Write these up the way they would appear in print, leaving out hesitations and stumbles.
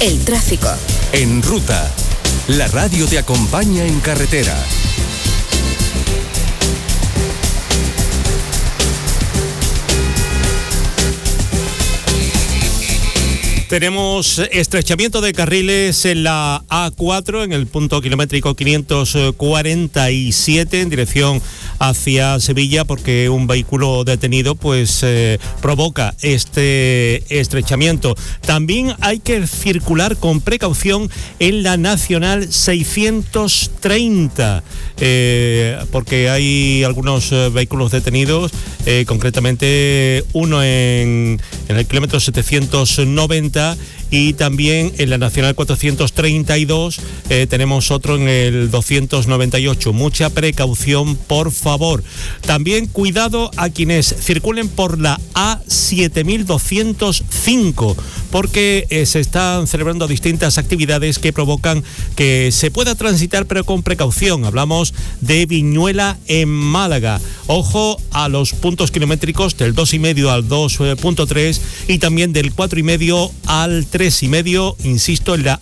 El tráfico. En Ruta, la radio te acompaña en carretera. Tenemos estrechamiento de carriles en la A4, en el punto kilométrico 547, en dirección hacia Sevilla, porque un vehículo detenido pues provoca este estrechamiento. También hay que circular con precaución en la Nacional 630, porque hay algunos vehículos detenidos, concretamente uno en el kilómetro 790, y también en la Nacional 432 tenemos otro en el 298. Mucha precaución, por favor. También cuidado a quienes circulen por la A7205, porque se están celebrando distintas actividades que provocan que se pueda transitar, pero con precaución. Hablamos de Viñuela en Málaga. Ojo a los puntos kilométricos del 2,5 al 2,3 y también del 4,5 al 3,5, insisto, en la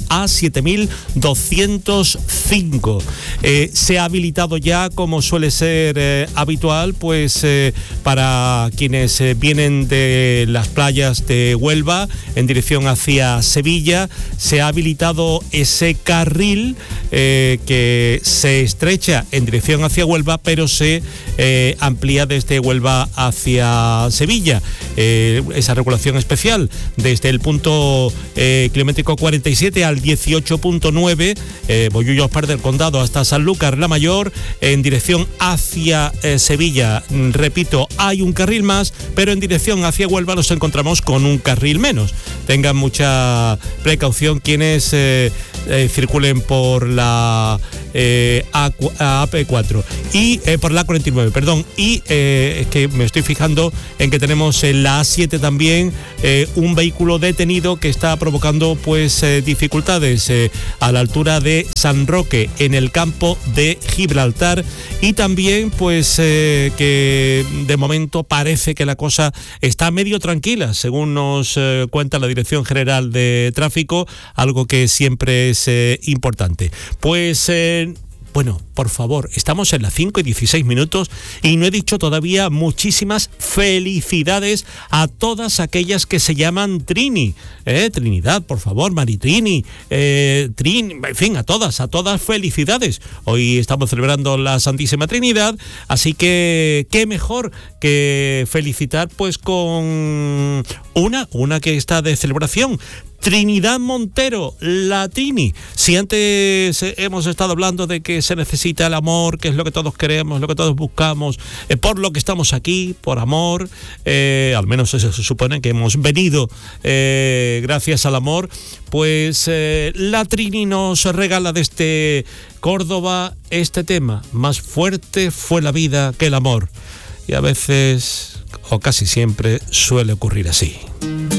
A7205. Se ha habilitado ya, como suele ser habitual, pues para quienes vienen de las playas de Huelva en dirección hacia Sevilla, se ha habilitado ese carril que se estrecha en dirección hacia Huelva, pero se amplía desde Huelva hacia Sevilla. Esa regulación especial desde el punto kilométrico 47 al 18.9, Bollullo Ospar del Condado hasta Sanlúcar la Mayor, en dirección hacia Sevilla. Repito, hay un carril más, pero en dirección hacia Huelva nos encontramos con un carril menos. Tengan mucha precaución quienes circulen por la AP4 y por la 49, perdón, y es que me estoy fijando en que tenemos en la A7 también un vehículo detenido que está provocando pues dificultades a la altura de San Roque, en el campo de Gibraltar, y también pues que de momento parece que la cosa está medio tranquila, según nos cuenta la Dirección General de Tráfico, algo que siempre es importante. Pues bueno, por favor, estamos en las 5:16 y no he dicho todavía muchísimas felicidades a todas aquellas que se llaman Trini. Trinidad, por favor, Maritrini, Trini, en fin, a todas felicidades. Hoy estamos celebrando la Santísima Trinidad, así que qué mejor que felicitar pues con una que está de celebración. Trinidad Montero, la Trini. Si antes hemos estado hablando de que se necesita el amor, que es lo que todos queremos, lo que todos buscamos, por lo que estamos aquí, por amor, al menos eso se supone que hemos venido gracias al amor, pues la Trini nos regala desde Córdoba este tema: más fuerte fue la vida que el amor. Y a veces, o casi siempre, suele ocurrir así.